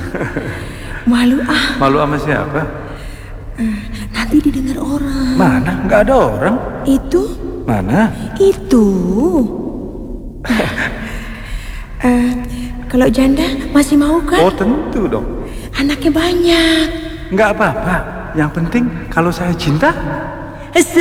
Malu ah. Malu sama siapa? Nanti didengar orang. Mana? Nggak ada orang. Itu? Mana? Itu. Kalau janda masih mau kan? Oh tentu dong. Anaknya banyak. Nggak apa-apa. Yang penting kalau saya cinta